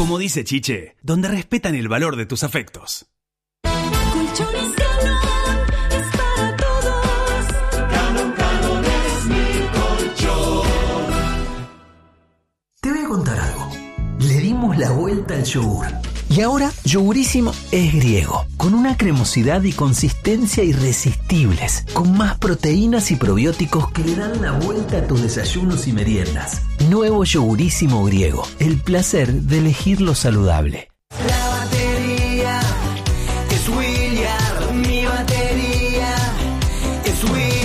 Como dice Chiche, donde respetan el valor de tus afectos. Colchones Galón es para todos. Galón es mi colchón. Te voy a contar algo. Le dimos la vuelta al yogur. Y ahora Yogurísimo es griego, con una cremosidad y consistencia irresistibles, con más proteínas y probióticos que le dan la vuelta a tus desayunos y meriendas. Nuevo Yogurísimo griego, el placer de elegir lo saludable. La batería es Williard, mi batería es Williard.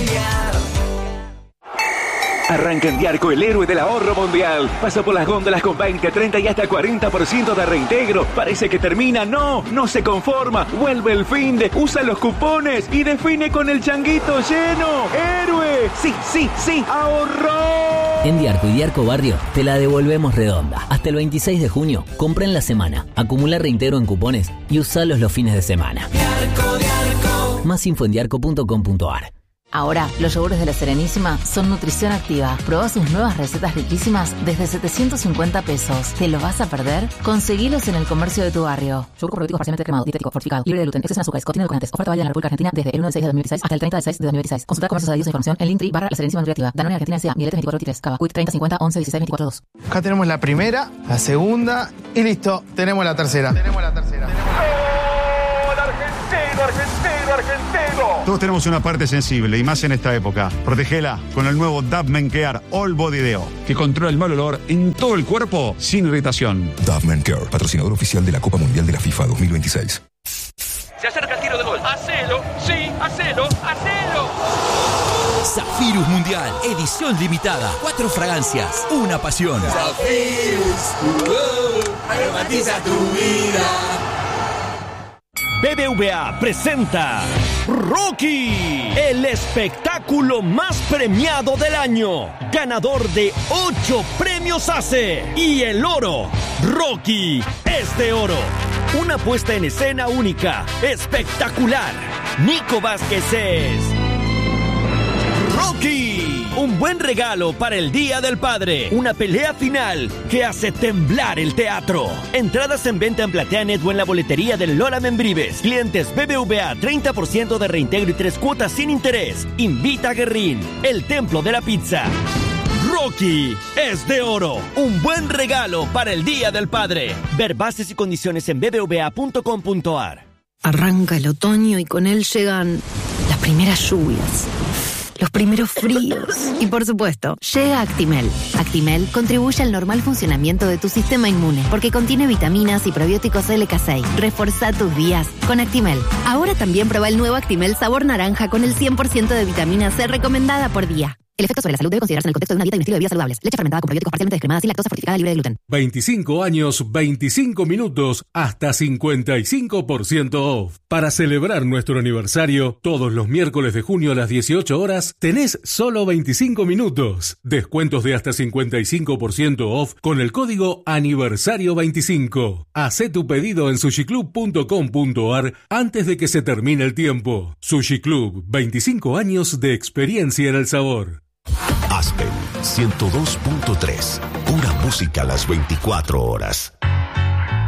Arranca en Diarco el héroe del ahorro mundial. Pasa por las góndolas con 20, 30 y hasta 40% de reintegro. Parece que termina. No se conforma. Vuelve el finde, usa los cupones y define con el changuito lleno. ¡Héroe! Sí, ahorró. En Diarco y Diarco Barrio te la devolvemos redonda. Hasta el 26 de junio, compra en la semana, acumula reintegro en cupones y usalos los fines de semana. Diarco. Más info en diarco.com.ar. Ahora, los yogures de La Serenísima son nutrición activa. Probá sus nuevas recetas riquísimas desde 750 pesos. ¿Te lo vas a perder? Conseguilos en el comercio de tu barrio. Yogur probiótico parcialmente cremado, dietético, fortificado, libre de gluten, exceso en azúcares, contiene edulcorantes. Oferta válida en la República Argentina desde el 1 del 6 de 2016 hasta el 30 del 6 de 2016. Consulta comercios adheridos a información en Linktree / La Serenísima Nutriactiva. Danone Argentina S.A. Miletes 2423. Cava. Quick 30 50 11 16 24 2. Acá tenemos la primera, la segunda y listo. Tenemos la tercera. Argentino. Todos tenemos una parte sensible y más en esta época. Protegela con el nuevo Dove Men Care All Body Deo, que controla el mal olor en todo el cuerpo sin irritación. Dove Men Care, patrocinador oficial de la Copa Mundial de la FIFA 2026. Se acerca el tiro de gol. Hacelo, sí, hacelo. Zafirus Mundial, edición limitada. 4 fragancias, una pasión. Zafirus, aromatiza tu vida. BBVA presenta Rocky, el espectáculo más premiado del año, ganador de 8 premios ACE y el oro. Rocky es de oro. Una puesta en escena única, espectacular. Nico Vázquez es Rocky, un buen regalo para el Día del Padre. Una pelea final que hace temblar el teatro. Entradas en venta en PlateaNet o en la boletería del Lola Membrives. Clientes BBVA, 30% de reintegro y 3 cuotas sin interés. Invita a Guerrín, el templo de la pizza. Rocky es de oro. Un buen regalo para el Día del Padre. Ver bases y condiciones en bbva.com.ar. Arranca el otoño y con él llegan las primeras lluvias, los primeros fríos y, por supuesto, llega Actimel. Actimel contribuye al normal funcionamiento de tu sistema inmune porque contiene vitaminas y probióticos LK6. Reforzá tus días con Actimel. Ahora también prueba el nuevo Actimel sabor naranja con el 100% de vitamina C recomendada por día. El efecto sobre la salud debe considerarse en el contexto de una dieta y un estilo de vida saludables. Leche fermentada con probióticos parcialmente descremada sin lactosa, fortificada, libre de gluten. 25 años, 25 minutos, hasta 55% off. Para celebrar nuestro aniversario, todos los miércoles de junio a las 18 horas, tenés solo 25 minutos. Descuentos de hasta 55% off con el código aniversario25. Hacé tu pedido en sushiclub.com.ar antes de que se termine el tiempo. Sushi Club, 25 años de experiencia en el sabor. Aspen 102.3. Pura música a las 24 horas.